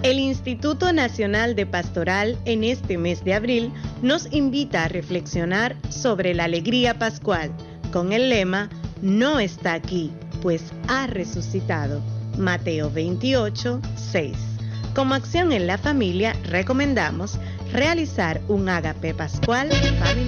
El Instituto Nacional de Pastoral en este mes de abril nos invita a reflexionar sobre la alegría pascual con el lema "No está aquí, pues ha resucitado". Mateo 28, 6. Como acción en la familia recomendamos realizar un ágape pascual familiar.